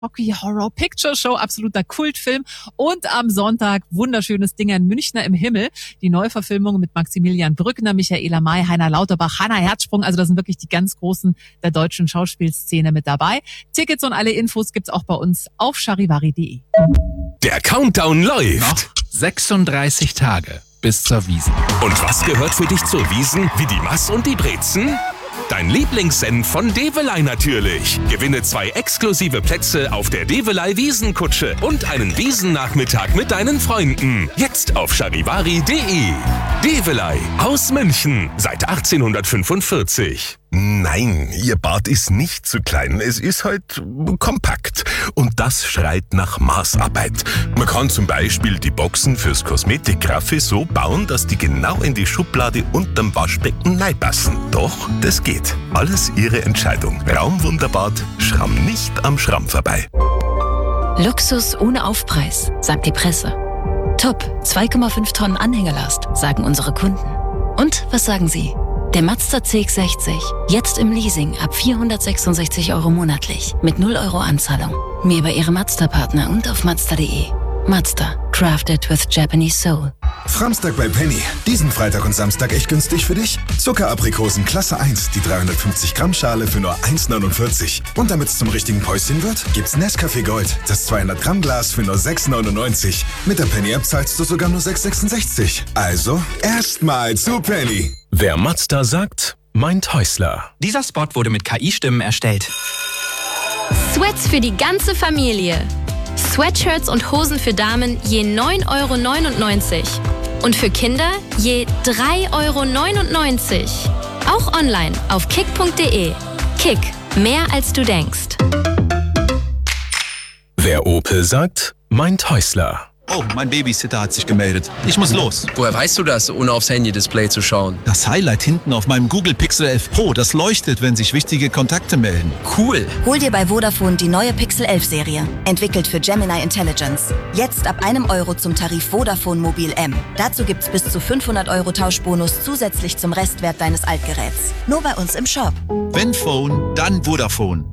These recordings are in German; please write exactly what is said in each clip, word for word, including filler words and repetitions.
Rocky Horror Picture Show, absoluter Kultfilm. Und am Sonntag wunderschönes Ding, ein Münchner im Himmel. Die Neuverfilmung mit Maximilian Brückner, Michaela May, Heiner Lauterbach, Hannah Herzsprung. Also da sind wirklich die ganz Großen der deutschen Schauspielszene mit dabei. Tickets und alle Infos gibt's auch bei uns auf charivari punkt de. Der Countdown läuft. Noch sechsunddreißig Tage bis zur Wiesn. Und was gehört für dich zur Wiesn? Wie die Mass und die Brezen? Dein Lieblingssenf von Develey natürlich. Gewinne zwei exklusive Plätze auf der Develey Wiesenkutsche und einen Wiesennachmittag mit deinen Freunden. Jetzt auf charivari punkt de. Develey aus München seit achtzehnhundertfünfundvierzig. Nein, Ihr Bad ist nicht zu klein. Es ist halt kompakt. Und das schreit nach Maßarbeit. Man kann zum Beispiel die Boxen fürs Kosmetikgraffi so bauen, dass die genau in die Schublade unterm Waschbecken reinpassen. Doch, das geht. Alles Ihre Entscheidung. Raumwunderbad, Schramm nicht am Schramm vorbei. Luxus ohne Aufpreis, sagt die Presse. Top, zwei Komma fünf Tonnen Anhängelast, sagen unsere Kunden. Und was sagen Sie? Der Mazda C X sechzig, jetzt im Leasing ab vierhundertsechsundsechzig Euro monatlich mit null Euro Anzahlung. Mehr bei Ihrem Mazda-Partner und auf mazda punkt de. Mazda, crafted with Japanese soul. Framstag bei Penny. Diesen Freitag und Samstag echt günstig für dich? Zuckeraprikosen Klasse eins, die dreihundertfünfzig Gramm Schale für nur eins neunundvierzig. Und damit es zum richtigen Päuschen wird, gibt's Nescafé Gold, das zweihundert Gramm Glas für nur sechs neunundneunzig. Mit der Penny-App zahlst du sogar nur sechs sechsundsechzig. Also, erstmal zu Penny. Wer Mazda sagt, meint Häusler. Dieser Spot wurde mit K I-Stimmen erstellt. Sweats für die ganze Familie. Sweatshirts und Hosen für Damen je neun Euro neunundneunzig. Und für Kinder je drei Euro neunundneunzig. Auch online auf kick punkt de. Kick, mehr als du denkst. Wer Opel sagt, meint Häusler. Oh, mein Babysitter hat sich gemeldet. Ich muss los. Woher weißt du das, ohne aufs Handy-Display zu schauen? Das Highlight hinten auf meinem Google Pixel elf Pro, das leuchtet, wenn sich wichtige Kontakte melden. Cool. Hol dir bei Vodafone die neue Pixel elf Serie. Entwickelt für Gemini Intelligence. Jetzt ab einem Euro zum Tarif Vodafone Mobil M. Dazu gibt's bis zu fünfhundert Euro Tauschbonus zusätzlich zum Restwert deines Altgeräts. Nur bei uns im Shop. Wenn Phone, dann Vodafone.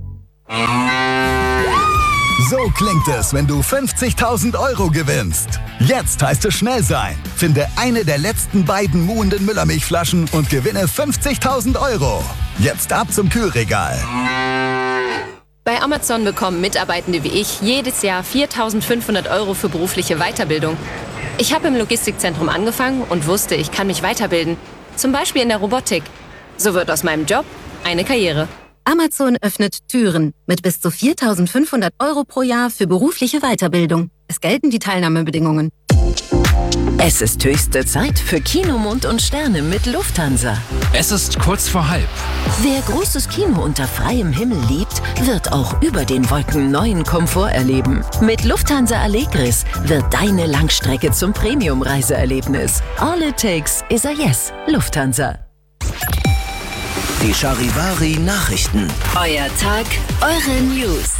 So klingt es, wenn du fünfzigtausend Euro gewinnst. Jetzt heißt es schnell sein. Finde eine der letzten beiden muhenden Müllermilchflaschen und gewinne fünfzigtausend Euro. Jetzt ab zum Kühlregal. Bei Amazon bekommen Mitarbeitende wie ich jedes Jahr viertausendfünfhundert Euro für berufliche Weiterbildung. Ich habe im Logistikzentrum angefangen und wusste, ich kann mich weiterbilden. Zum Beispiel in der Robotik. So wird aus meinem Job eine Karriere. Amazon öffnet Türen mit bis zu viertausendfünfhundert Euro pro Jahr für berufliche Weiterbildung. Es gelten die Teilnahmebedingungen. Es ist höchste Zeit für Kino, Mond und Sterne mit Lufthansa. Es ist kurz vor halb. Wer großes Kino unter freiem Himmel liebt, wird auch über den Wolken neuen Komfort erleben. Mit Lufthansa Allegris wird deine Langstrecke zum Premium-Reiseerlebnis. All it takes is a yes. Lufthansa. Die Charivari Nachrichten. Euer Tag, eure News.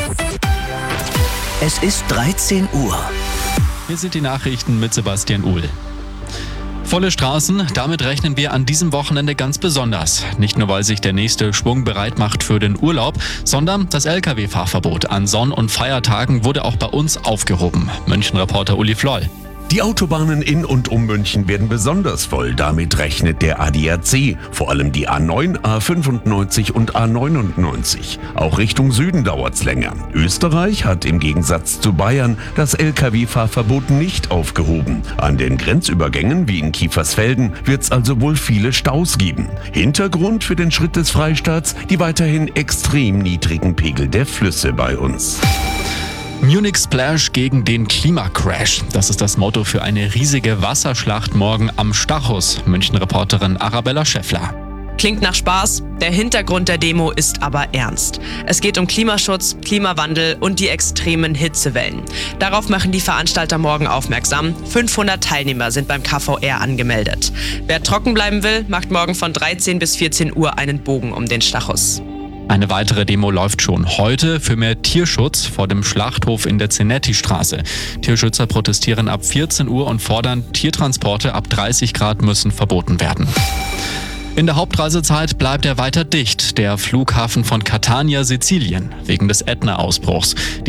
Es ist dreizehn Uhr. Hier sind die Nachrichten mit Sebastian Uhl. Volle Straßen, damit rechnen wir an diesem Wochenende ganz besonders. Nicht nur, weil sich der nächste Schwung bereit macht für den Urlaub, sondern das L K W-Fahrverbot an Sonn- und Feiertagen wurde auch bei uns aufgehoben. München-Reporter Uli Floll. Die Autobahnen in und um München werden besonders voll. Damit rechnet der A D A C. Vor allem die A neun, A fünfundneunzig und A neunundneunzig. Auch Richtung Süden dauert's länger. Österreich hat im Gegensatz zu Bayern das L K W-Fahrverbot nicht aufgehoben. An den Grenzübergängen wie in Kiefersfelden wird's also wohl viele Staus geben. Hintergrund für den Schritt des Freistaats die weiterhin extrem niedrigen Pegel der Flüsse bei uns. Munich Splash gegen den Klimacrash. Das ist das Motto für eine riesige Wasserschlacht morgen am Stachus. München-Reporterin Arabella Schäffler. Klingt nach Spaß, der Hintergrund der Demo ist aber ernst. Es geht um Klimaschutz, Klimawandel und die extremen Hitzewellen. Darauf machen die Veranstalter morgen aufmerksam. fünfhundert Teilnehmer sind beim K V R angemeldet. Wer trocken bleiben will, macht morgen von dreizehn bis vierzehn Uhr einen Bogen um den Stachus. Eine weitere Demo läuft schon heute für mehr Tierschutz vor dem Schlachthof in der Zenetti-Straße. Tierschützer protestieren ab vierzehn Uhr und fordern, Tiertransporte ab dreißig Grad müssen verboten werden. In der Hauptreisezeit bleibt er weiter dicht, der Flughafen von Catania, Sizilien, wegen des Ätna-Ausbruchs.